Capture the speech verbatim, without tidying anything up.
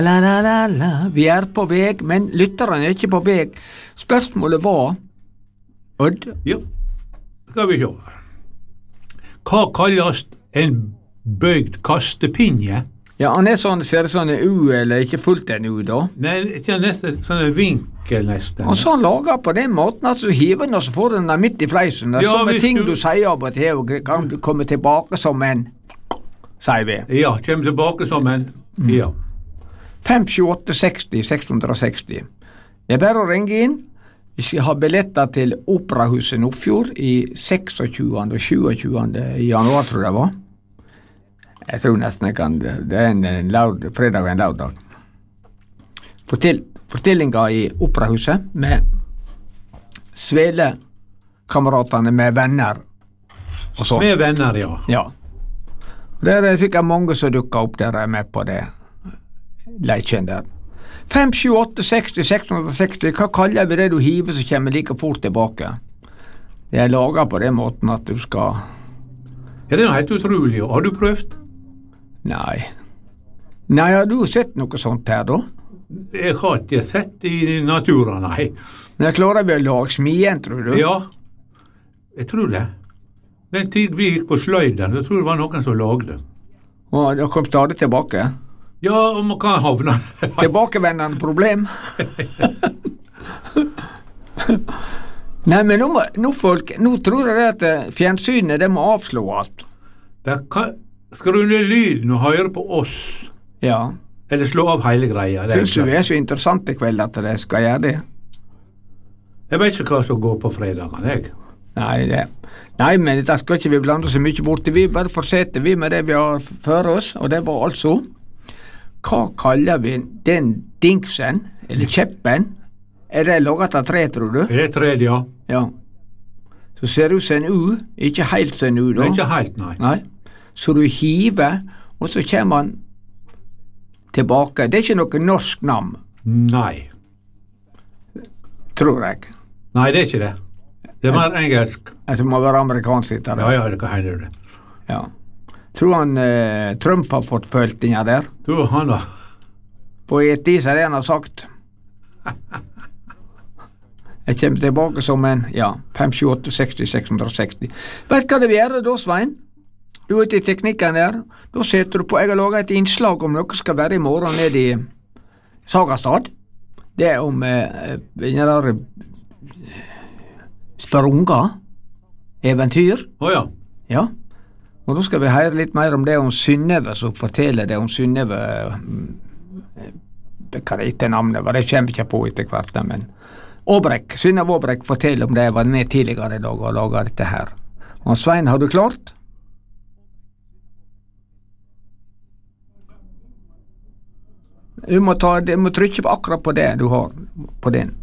La, la, la, la. Vi er på vei, men lytteren er ikke på vei. Spørsmålet var, Odd? Ja, skal vi se. Hva kalles en bøygd kastepinje? Ja, han er sånn, ser det sånn en U, eller ikke fullt en U da? Nei, ikke nesten sånn en vinkel nesten. Og så han lager på den måten at du hiver den, og så får den der midt i fleisen. Det er Ja, sånne hvis ting du- du sier av og til, og kan du komme tilbake som en, sier vi. Ja, kommer tilbake som en, ja. fem sju åtte seksti seks seksti. Det er bare å ringe inn. Vi skal ha billetter til Operahuset Nordfjord i seksogtjugende og sjuogtjugende januar, tror jeg det var. Jeg tror nesten jeg kan, det er en, en laud, fredag og en laudag. Fortell, fortellinga i Operahuset med Svele-kameratene med venner og så. Med venner, ja. Ja. Det er sikkert mange som dukker opp der og er med på det leiken der. fem sju åtte seksti seks seksti, hva kaller vi det du hiver som kommer like fort tilbake? Det er laget på den måten at du skal... Ja, det er noe helt utrolig. Har du prøvd? Nei. Nei, har du sett noe sånt her da? Jeg har ikke sett i naturen, nei. Men jeg klarer vi å lage smien, tror du? Ja, jeg tror det. Den tid vi gikk på sløyden, jeg tror det var noen som lagde den. Og det kom stadig tilbake. Ja, og man kan havne. Tilbakevendende problem. Nei, men nå, må, nå, folk, nå tror jeg det at eh, fjernsynet, det må avslå alt. Det kan, skru ned lyden og høre på oss, Ja. eller slå av hele greia. Det er Synes du vi klart. er så interessant i kveld at det skal gjøre det? Jeg vet ikke hva som går på fredagen, jeg. Nei, det. Nei, men dette skal ikke vi blande så mye bort til. Vi bare fortsetter vi med det vi har før oss, og det var altså, hva kaller vi den dingsen, eller kjeppen? Er det laget av tre, tror du? Er det tredje, ja? Ja. Så ser det ut som en U, ikke helt som en U Det da. er ikke helt, nei. Nei. Så du hiver, og så kommer han tilbake. Det er ikke noe norsk navn, Nei. tror jeg. Nei, det er ikke det. Det er mer engelsk. Altså, det må være amerikansk litt av det. Ja, ja, det kan hende det. Ja. Tror han eh, Trump har fått føltinga der? Du, han da. På et is er det han har sagt. Jeg kommer tilbake som en, ja, fem sju åtte seksti seks seksti. Vet hva det vil gjøre da, Svein? Du er ute i teknikken der. Da setter du på, jeg har laget et innslag om noe skal være i morgen nede i Sagastad. Det er om eh, en der for unger, eventyr. Åja. Ja. Og da skal vi høre litt mer om det om Synnøve, som forteller det om Synnøve, eh, hva det ikke navnet var, det kommer ikke på etter hvert, men Åbrek, Synnøve Åbrek forteller om det, jeg var med tidligere i dag og laget dette her. Og Svein, har du klart? Du må, ta, du må trykke på akkurat på det du har på den.